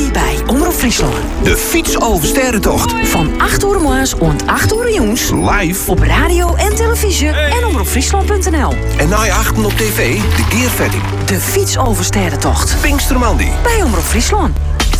Aldi bij Omroep Friesland. De fietsoversterrentocht. Van 8 uur morgens en 8 uur jongens. Live. Op radio en televisie en omroepfriesland.nl. En na je achten op tv, de Geervetting. De fietsoversterrentocht. Pinkstermandy. Bij Omroep Friesland.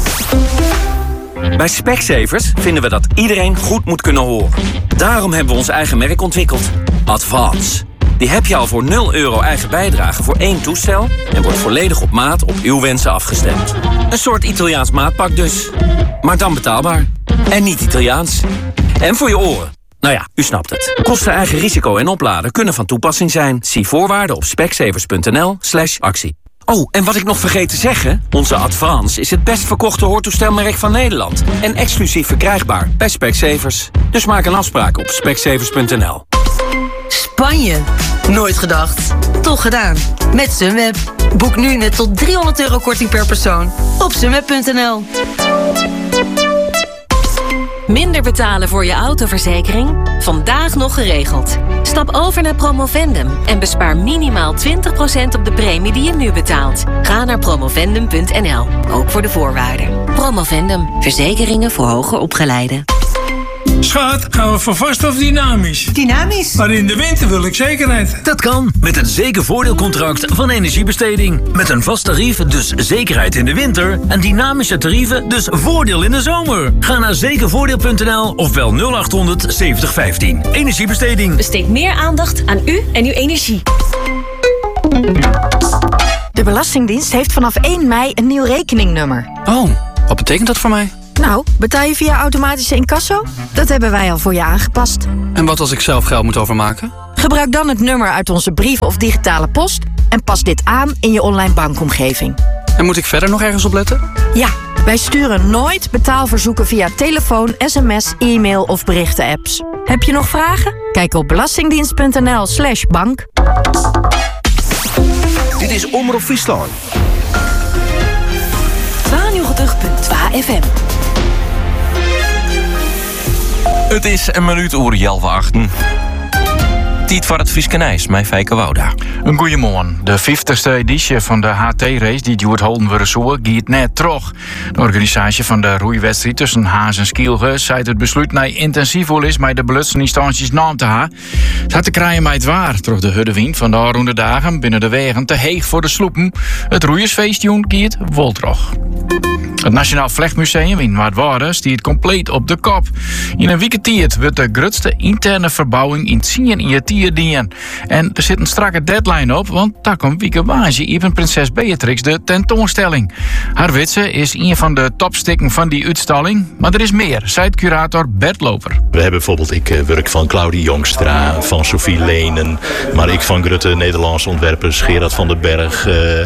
Bij Specsavers vinden we dat iedereen goed moet kunnen horen. Daarom hebben we ons eigen merk ontwikkeld. Advance. Die heb je al voor €0 eigen bijdrage voor 1 toestel... en wordt volledig op maat op uw wensen afgestemd. Een soort Italiaans maatpak dus. Maar dan betaalbaar. En niet Italiaans. En voor je oren. Nou ja, u snapt het. Kosten, eigen risico en opladen kunnen van toepassing zijn. Zie voorwaarden op specsavers.nl/actie. Oh, en wat ik nog vergeet te zeggen... onze Advance is het best verkochte hoortoestelmerk van Nederland. En exclusief verkrijgbaar bij Specsavers. Dus maak een afspraak op specsavers.nl. Spanje. Nooit gedacht. Toch gedaan. Met Sunweb. Boek nu net tot €300 korting per persoon. Op sunweb.nl. Minder betalen voor je autoverzekering? Vandaag nog geregeld. Stap over naar Promovendum en bespaar minimaal 20% op de premie die je nu betaalt. Ga naar promovendum.nl, ook voor de voorwaarden. Promovendum, verzekeringen voor hoger opgeleiden. Schat, gaan we voor vast of dynamisch? Dynamisch. Maar in de winter wil ik zekerheid. Dat kan, met een zekervoordeelcontract van Energiebesteding. Met een vast tarief, dus zekerheid in de winter. En dynamische tarieven, dus voordeel in de zomer. Ga naar zekervoordeel.nl of bel 0800 7015. Energiebesteding. Besteed meer aandacht aan u en uw energie. De Belastingdienst heeft vanaf 1 mei een nieuw rekeningnummer. Oh, wat betekent dat voor mij? Nou, betaal je via automatische incasso? Dat hebben wij al voor je aangepast. En wat als ik zelf geld moet overmaken? Gebruik dan het nummer uit onze brief of digitale post... en pas dit aan in je online bankomgeving. En moet ik verder nog ergens op letten? Ja, wij sturen nooit betaalverzoeken via telefoon, sms, e-mail of berichten-apps. Heb je nog vragen? Kijk op belastingdienst.nl/bank. Dit is Omroep Friesland. 92.2 FM. Het is een minuut over 7:08. Tijd voor het Frieskenijs, mijn Fijke Wouda. Een goeiemorgen. De 50ste editie van de HT-race die duurt holden we zo gaat net terug. De organisatie van de roeiwedstrijd tussen Haas en Skielge zei het besluit naar intensief is met de belutsinstanties naam te hebben. Het had te krijgen met het waar, terug de huddewind van de aanroende dagen binnen de wegen te heeg voor de sloepen. Het roeiersfeestjoen gaat wel terug. Het Nationaal Vlechtmuseum in Waardwoude stiert compleet op de kop. In een weekentijd wordt de grootste interne verbouwing in 10 jaar dienen. En er zit een strakke deadline op, want daar komt weekendwaasje even prinses Beatrix de tentoonstelling. Haar witse is een van de topstikken van die uitstalling, maar er is meer, zei curator Bert Loper. We hebben bijvoorbeeld werk van Claudie Jongstra, van Sophie Lenen, maar ik van grote Nederlandse ontwerpers, Gerard van den Berg.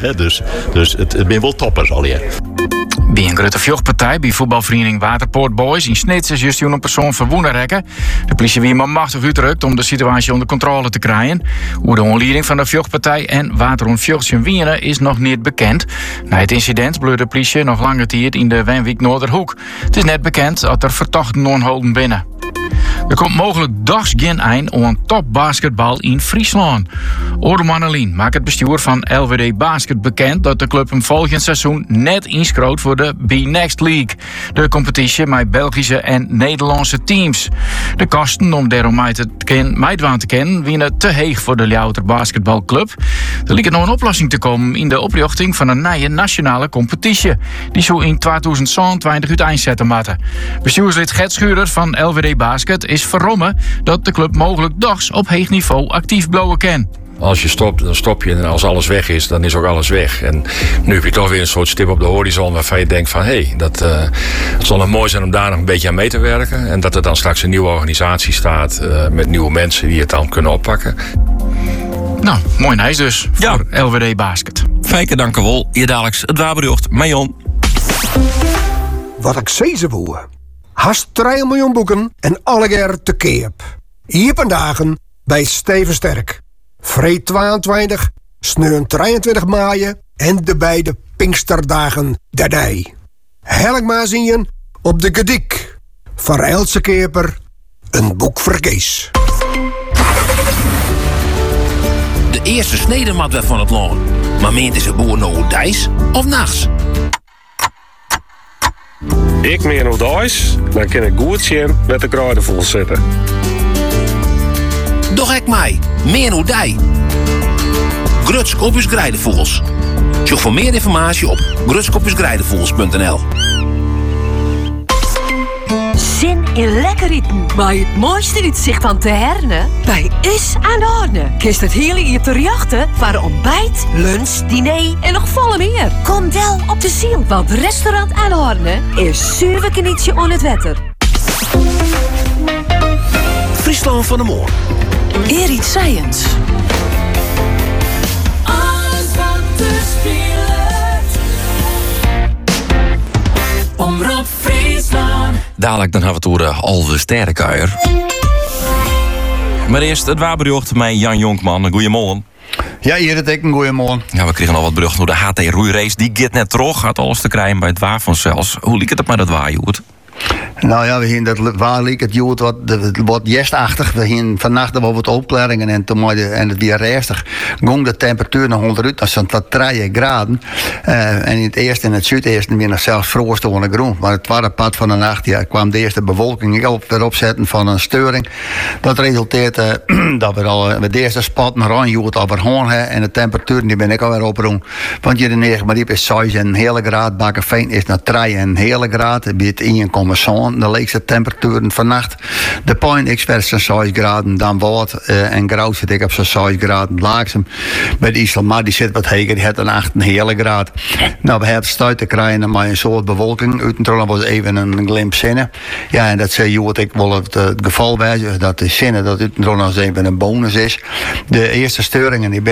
Dus het ben wel toppers al hier. Bij een grote vechtpartij bij voetbalvereniging Waterpoort Boys in Snits is juist een persoon verwonnen rekken. De politie weer maar machtig uitrukt om de situatie onder controle te krijgen. Hoe de onleiding van de vechtpartij en waarom vechtje winnen is nog niet bekend. Na het incident bleef de politie nog lange tijd in de Wenwijk Noorderhoek. Het is net bekend dat er verdachten onholden binnen. Er komt mogelijk dags geen eind om een topbasketbal in Friesland. Oudem Annelien maakt het bestuur van LWD Basket bekend dat de club hem volgend seizoen net inschroot voor de B-Next League. De competitie met Belgische en Nederlandse teams. De kosten om daarom meidwaan te kennen winnen te heeg voor de Ljouwter Basketbalclub. Er lijkt nog een oplossing te komen in de oprichting van een nieuwe nationale competitie. Die zo in 2020 uiteenzetten moeten. Bestuurslid Gert Schuurder van LWD Basket is verrommen dat de club mogelijk dags op hoog niveau actief blijven kan. Als je stopt, dan stop je. En als alles weg is, dan is ook alles weg. En nu heb je toch weer een soort stip op de horizon waarvan je denkt van het zal nog mooi zijn om daar nog een beetje aan mee te werken. En dat er dan straks een nieuwe organisatie staat met nieuwe mensen die het dan kunnen oppakken. Nou, mooi nice dus voor LWD Basket. Fijke, dank u wel. Hier dadelijk het wapenbericht. Majon. Wat ik zei ze woe. Haast 3 miljoen boeken en allegear te keep. Hier vandaag bij Steven Sterk. Vreed 22, sneun 23 maaien en de beide Pinksterdagen daarbij. Helk maar zien op de Gediek. Van Else Keper, een boek voor Kees. De eerste snedematwet van het land. Maar meent is het boer nou dijs of nachts? Ik meer nog thuis, dan kan ik goed zien met de kruidenvoels zitten. Doch ik mij, meer hoe dij. Grutskopjes Grijdenvoels. Zoek voor meer informatie op grutskopjesgrijdenvoels.nl. Zin in lekker eten, maar het mooiste uitzicht van Te Herne? Bij Is aan de Horne. Kist het hele hier te jachten voor ontbijt, lunch, diner en nog volle meer. Kom wel op de ziel, want restaurant aan de Horne is zuiver knietje on het wetter. Friesland van de Moor. Erik Science. Alles wat te spelen. Omroep Friesland. Dadelijk dan hebben we het over de Alve Sterrenkuier. Maar eerst het waarbericht met Jan Jonkman. Goeiemorgen. Ja, hier het ik een goeiemorgen. Ja, we kregen al wat berichten door de HT roeirace. Die gaat net terug, gaat alles te krijgen bij het waar vanzelfs. Hoe liep het met dat waar, Joert? Nou ja, we zien dat waar liep het Joert wat jestachtig. We gingen vannacht wel wat opklaringen en toen en het weer rustig. Ging de temperatuur naar 100 dat zo'n 3 graden. En in het eerste en het zuideerste weer nog zelfs vroegstående groen. Maar het tweede pad van de nacht kwam de eerste bewolking weer opzetten van een steuring. Dat resulteerde dat we al met de eerste spot naar Ronjoert over Hoorn hebben. En de temperatuur die ben ik alweer oproen. Want hier in 9 maar die is 6 en een hele graad. Bakkenveen is naar 3 en een hele graad. Het biedt 1,7. De leekste temperaturen vannacht. De Point X zijn 6 graden. Dan Woord en Grauw zit ik op zo'n 6 graden. Laaksem bij de IJsselmar die zit wat heger. Die heeft een 8 een hele graad. Nou, we hebben stuit te krijgen maar een soort bewolking. Uiteindelijk was even een glimp zinnen. Ja, en dat zei je wat ik wel het geval wijzen. Dat de zinnen dat uiteindelijk nog even een bonus is. De eerste steuringen die